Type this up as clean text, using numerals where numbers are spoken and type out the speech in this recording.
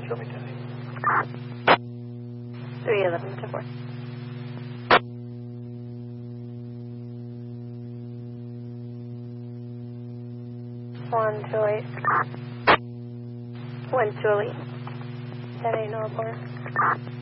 Show me 10. 311 to 4. One two eight. 128. 10 8 no report.